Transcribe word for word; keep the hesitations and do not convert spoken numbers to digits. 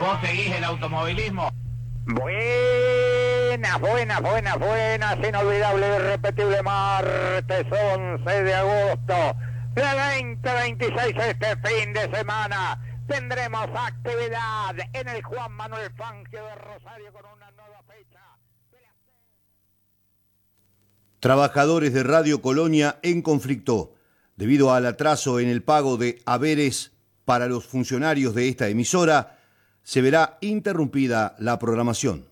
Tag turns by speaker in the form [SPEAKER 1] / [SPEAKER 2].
[SPEAKER 1] ¿Vos seguís el automovilismo?
[SPEAKER 2] Buenas, buenas, buenas, buenas, inolvidable y irrepetible martes once de agosto de veinte veintiséis, este fin de semana. Tendremos actividad en el Juan Manuel Fangio de Rosario con una nueva fecha.
[SPEAKER 3] Trabajadores de Radio Colonia en conflicto debido al atraso en el pago de haberes para los funcionarios de esta emisora. Se verá interrumpida la programación.